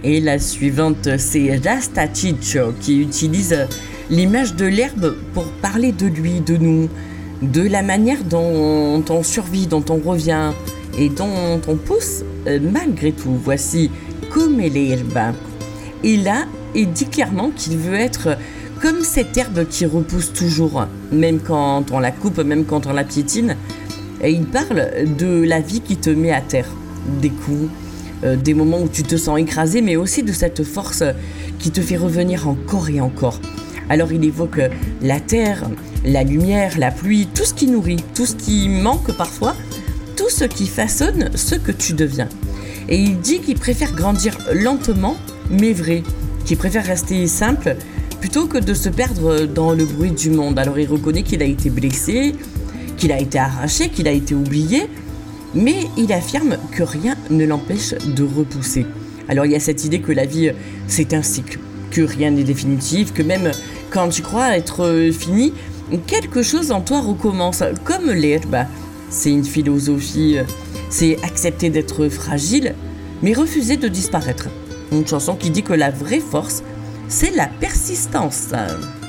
Et la suivante, c'est Rasta Chicho qui utilise l'image de l'herbe pour parler de lui, de nous, de la manière dont on survit, dont on revient et dont on pousse malgré tout. Voici Come l'herba. Et là, il dit clairement qu'il veut être comme cette herbe qui repousse toujours, même quand on la coupe, même quand on la piétine. Et il parle de la vie qui te met à terre, des coups, des moments où tu te sens écrasé, mais aussi de cette force qui te fait revenir encore et encore. Alors il évoque la terre, la lumière, la pluie, tout ce qui nourrit, tout ce qui manque parfois, tout ce qui façonne ce que tu deviens. Et il dit qu'il préfère grandir lentement, mais vrai, qu'il préfère rester simple, plutôt que de se perdre dans le bruit du monde. Alors il reconnaît qu'il a été blessé, qu'il a été arraché, qu'il a été oublié, mais il affirme que rien ne l'empêche de repousser. Alors il y a cette idée que la vie, c'est un cycle, que rien n'est définitif, que même quand tu crois être fini, quelque chose en toi recommence, comme l'herbe. C'est une philosophie, c'est accepter d'être fragile, mais refuser de disparaître. Une chanson qui dit que la vraie force, c'est la persistance.